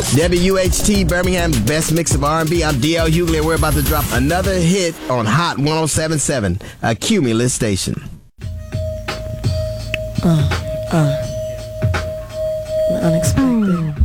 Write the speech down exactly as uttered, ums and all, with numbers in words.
W H T Birmingham's best mix of R and B. I'm D L Hughley, and we're about to drop another hit on Hot one oh seven point seven, a Cumulus station. Uh, uh.